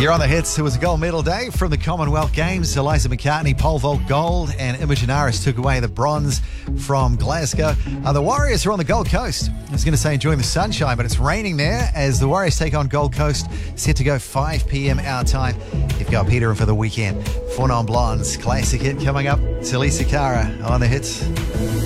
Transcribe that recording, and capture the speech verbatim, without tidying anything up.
You're on the hits. It was a gold medal day from the Commonwealth Games. Eliza McCartney, pole vault gold, and Imogen Aris took away the bronze from Glasgow. Uh, the Warriors are on the Gold Coast. I was going to say enjoying the sunshine, but it's raining there as the Warriors take on Gold Coast, set to go five p.m. our time. You've got Peter for the weekend. Four Non Blondes, classic hit coming up. It's Elisa Cara on the hits.